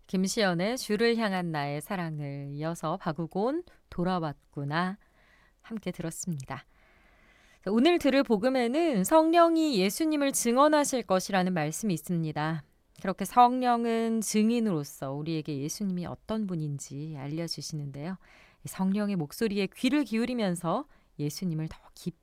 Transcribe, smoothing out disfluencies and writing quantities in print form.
김시연의 주를 향한 나의 사랑을 이어서 박우곤 돌아왔구나 함께 들었습니다. 오늘 들을 복음에는 성령이 예수님을 증언하실 것이라는 말씀이 있습니다. 그렇게 성령은 증인으로서 우리에게 예수님이 어떤 분인지 알려주시는데요. 성령의 목소리에 귀를 기울이면서 예수님을 더 깊이